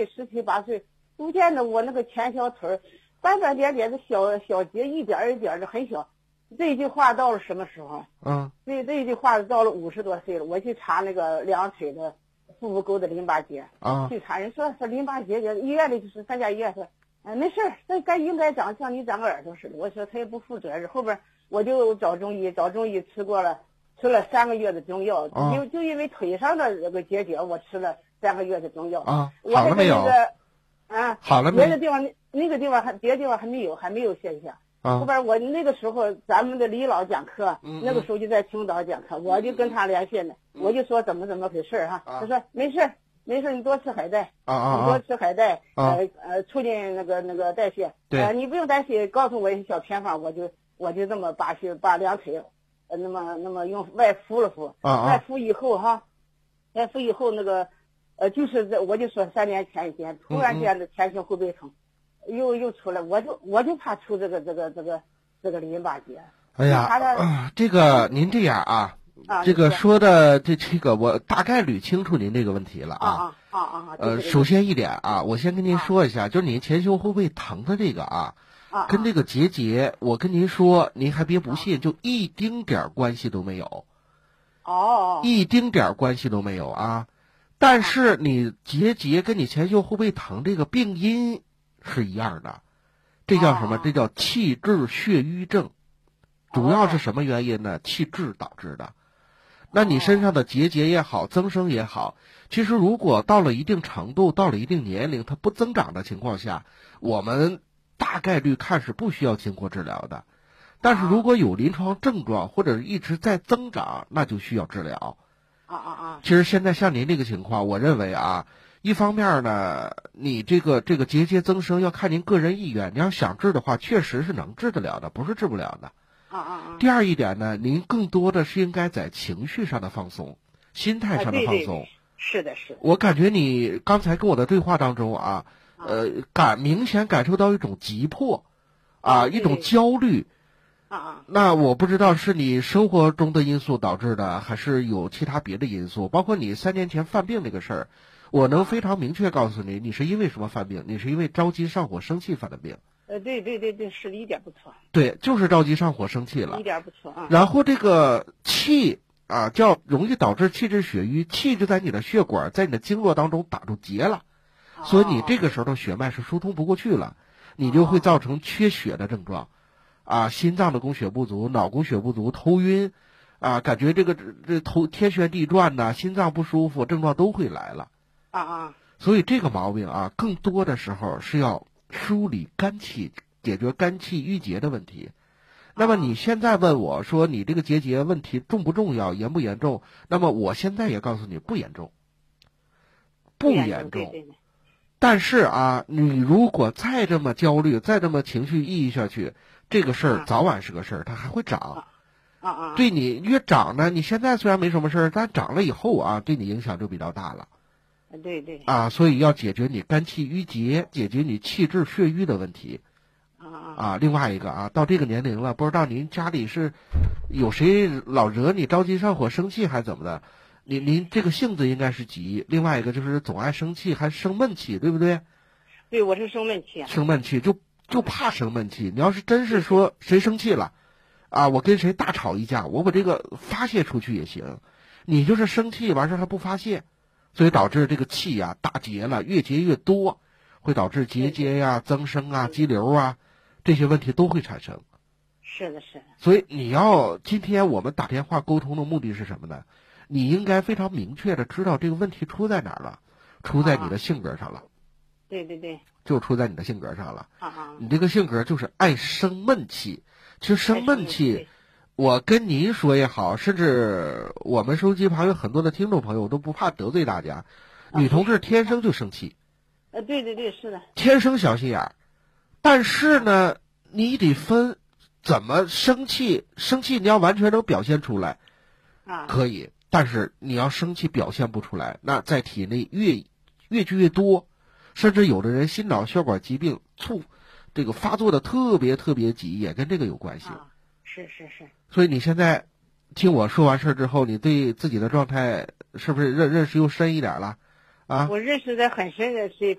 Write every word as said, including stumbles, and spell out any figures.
岁、十七八岁，逐渐的我那个前小腿儿斑斑点点的小小结一点一点的很小。这句话到了什么时候？ 嗯， 这这句话到了五十多岁了，我去查那个两腿的腹部沟的淋巴结啊， 去查人说说淋巴结，医院里就是三甲医院说，哎没事儿，这该应该长像你长个耳朵似的。我说他也不负责任，后边我就找中医，找中医吃过了，吃了三个月的中药， 啊、 就就因为腿上的这个结节，我吃了三个月的中药啊， 好了没有？ 啊， 好了没？ 别的地方那个地方还别的地方还没有，还没有现象。 啊， 后边我那个时候咱们的李老讲课， 嗯、 那个时候就在青岛讲课，我就跟他联系呢， 嗯、 我就说怎么怎么回事哈、啊，他说没事没事，你多吃海带， 啊啊， 你多吃海带， 啊、 呃呃，促进那个那个代谢， 对， 呃，你不用担心，告诉我一些小偏方，我就我就这么把去把两腿，呃，那么那么用外敷了敷， 啊啊， 外敷以后哈，外敷以后那个，呃，就是在我就说三年前一天，突然间的前胸后背疼。嗯嗯又又出来，我就我就怕出这个这个这个这个淋巴结。 哎呀，啊、这个您这样啊， 啊这个说的这这个我大概捋清楚您这个问题了啊啊啊啊！ 呃，首先一点啊，我先跟您说一下，啊、就是您前胸后背疼的这个啊， 啊跟这个结节，我跟您说，您还别不信，就一丁点儿关系都没有。 哦。 一丁点儿关系都没有啊，但是你结节跟你前胸后背疼这个病因是一样的，这叫什么？这叫气滞血瘀症，主要是什么原因呢？气滞导致的。那你身上的结节也好，增生也好，其实如果到了一定程度，到了一定年龄，它不增长的情况下，我们大概率看是不需要经过治疗的。但是如果有临床症状或者是一直在增长，那就需要治疗。 啊啊啊！ 其实现在像您这个情况，我认为啊。一方面呢，你这个这个结节增生要看您个人意愿，你要想治的话，确实是能治得了的，不是治不了的。 啊啊啊！ 第二一点呢，您更多的是应该在情绪上的放松，心态上的放松。 啊、对对对是的，是的。 我感觉你刚才跟我的对话当中啊， 啊呃，感明显感受到一种急迫，啊， 啊一种焦虑。 啊啊。 那我不知道是你生活中的因素导致的，还是有其他别的因素，包括你三年前犯病这个事儿。我能非常明确告诉你，你是因为什么犯病？你是因为着急上火生气犯的病。 呃，对对对对，是的，一点不错。 对，就是着急上火生气了， 一点不错啊。 然后这个气啊，叫容易导致气滞血瘀，气就在你的血管，在你的经络当中打住结了， 哦、 所以你这个时候的血脉是疏通不过去了，你就会造成缺血的症状，啊，心脏的供血不足，脑供血不足，头晕，啊，感觉这个这头天旋地转呐，心脏不舒服，症状都会来了。 啊啊！ 所以这个毛病啊，更多的时候是要梳理肝气，解决肝气郁结的问题。那么你现在问我说你这个结节问题重不重要，严不严重？那么我现在也告诉你不严重，不严重。 对对对。 但是啊，你如果再这么焦虑，再这么情绪抑郁下去，这个事儿早晚是个事儿，它还会长。 啊啊！ 对你越长呢，你现在虽然没什么事儿，但长了以后啊，对你影响就比较大了。 对对啊，所以要解决你肝气郁结，解决你气滞血瘀的问题。 啊啊，另外一个啊，到这个年龄了，不知道您家里是有谁老惹你着急上火生气，还是怎么的？您您这个性子应该是急，另外一个就是总爱生气，还生闷气，对不对？ 对，我是生闷气。 生闷气就就怕生闷气。你要是真是说谁生气了，啊，我跟谁大吵一架，我把这个发泄出去也行。你就是生气完事还不发泄。所以导致这个气呀、啊、打结了，越结越多，会导致结节呀、增生啊、肌瘤啊这些问题都会产生。 是的，是的。 所以你要今天我们打电话沟通的目的是什么呢？你应该非常明确的知道这个问题出在哪儿了，出在你的性格上了。 啊、对对对。 就出在你的性格上了。 啊啊。 你这个性格就是爱生闷气，其实生闷气。我跟您说也好，甚至我们收音机旁有很多的听众朋友，我都不怕得罪大家。女同志天生就生气， 呃，对对对，是的， 天生小心眼儿。但是呢，你得分怎么生气，生气你要完全能表现出来， 啊， 可以。但是你要生气表现不出来，那在体内越越聚越多，甚至有的人心脑血管疾病促这个发作的特别特别急，也跟这个有关系。 啊，是是是。 所以你现在听我说完事儿之后，你对自己的状态是不是认认识又深一点了？啊， 我认识的很深的是